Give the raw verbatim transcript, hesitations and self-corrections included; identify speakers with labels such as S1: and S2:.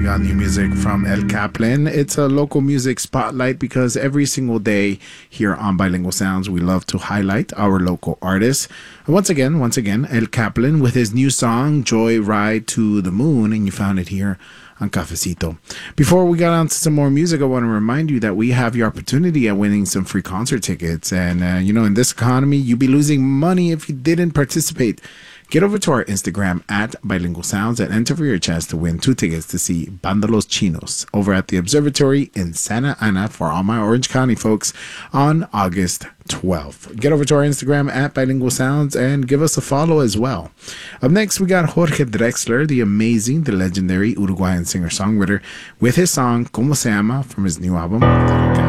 S1: got new music from El Kaplan. It's a local music spotlight because every single day here on Bilingual Sounds, we love to highlight our local artists. And once again, once again, El Kaplan with his new song, Joy Ride to the Moon, and you found it here on Cafecito. Before we got on to some more music, I want to remind you that we have your opportunity at winning some free concert tickets. And, uh, you know, in this economy, you'd be losing money if you didn't participate. Get over to our Instagram at Bilingual Sounds and enter for your chance to win two tickets to see Banda Los Chinos over at the Observatory in Santa Ana for all my Orange County folks on August twelfth. Get over to our Instagram at Bilingual Sounds and give us a follow as well. Up next, we got Jorge Drexler, the amazing, the legendary Uruguayan singer-songwriter, with his song Como Se Llama from his new album.